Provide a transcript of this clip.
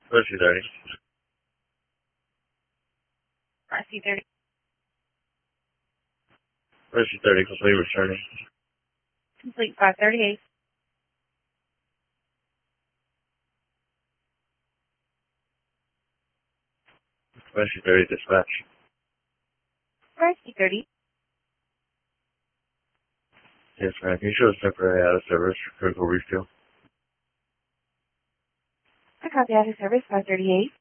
Rescue 30. Rescue 30. Rescue 30, complete returning. Complete 538. Rescue 30, dispatch. Rescue 30. Yes, ma'am. Can you show us temporary out of service for critical refuel? I copy out of service 538.